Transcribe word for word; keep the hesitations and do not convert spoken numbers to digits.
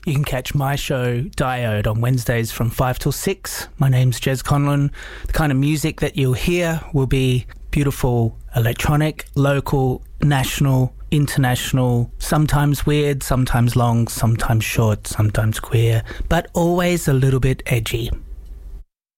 You can catch my show, Diode, on Wednesdays from five till six. My name's Jez Conlon. The kind of music that you'll hear will be beautiful electronic, local, national, international, sometimes weird, sometimes long, sometimes short, sometimes queer, but always a little bit edgy.